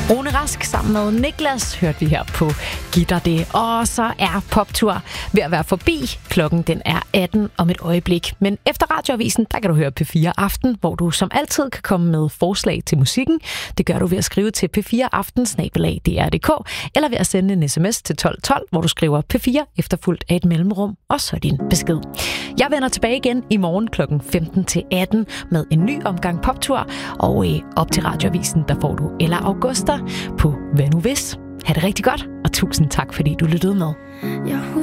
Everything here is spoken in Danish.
Rune Rask sammen med Niklas hørte vi her på Gitter det. Og så er Poptur ved at være forbi. Klokken den er 18 om et øjeblik. Men efter Radioavisen, der kan du høre P4 Aften, hvor du som altid kan komme med forslag til musikken. Det gør du ved at skrive til p4aften@dr.dk eller ved at sende en sms til 1212, hvor du skriver P4 efterfulgt af et mellemrum og så din besked. Jeg vender tilbage igen i morgen klokken 15 til 18 med en ny omgang Poptur. Og op til Radioavisen, der får du Ella Augusta på Hvad nu hvis. Ha' det rigtig godt, og tusind tak, fordi du lyttede med.